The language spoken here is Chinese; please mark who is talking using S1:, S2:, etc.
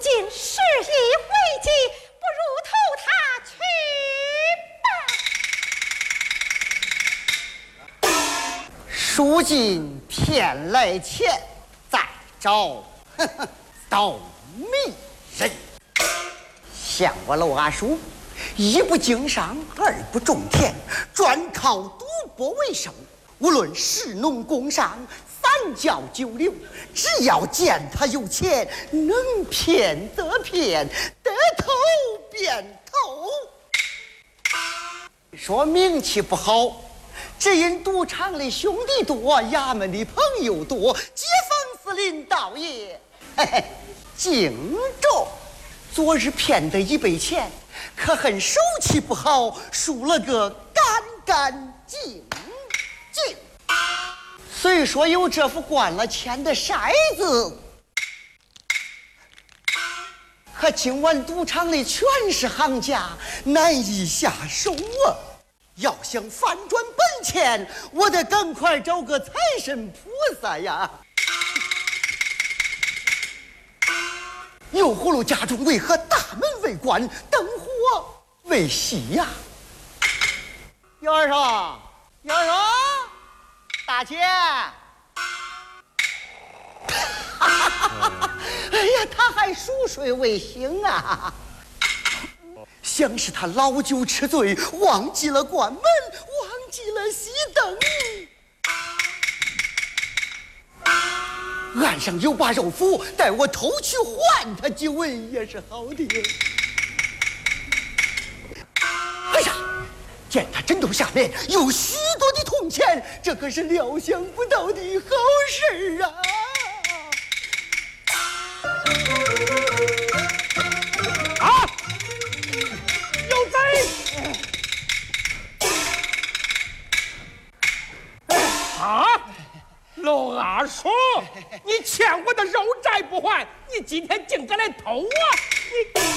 S1: 今事已危急，不如投他去吧。
S2: 书尽骗来钱，再找盗贼人。像我楼阿叔，一不经商，二不种田，专靠赌博为生。无论士农工商，三教九流，只要见他有钱，能骗则骗，得头便头。说名气不好，只因赌场里兄弟多，衙门里朋友多，街坊四邻倒也敬重。昨日骗得一倍钱，可恨手气不好，输了个干干净净。虽说有这副灌了钱的筛子，可今晚赌场里全是行家，难以下手啊！要想反转本钱，我得赶快找个财神菩萨呀！油葫芦家中为何大门未关，灯火未熄呀？姚二少，姚二少，大姐！哎呀，他还熟睡未醒啊！想是他老酒吃醉，忘记了关门，忘记了熄灯。岸上有把肉斧，待我偷去还他几文也是好的。哎呀，见他枕头下面有许多的铜钱，这可是料想不到的好事啊！
S3: 啊！有贼！啊！楼阿叔，你欠我的肉债不还，你今天竟敢来偷我！你。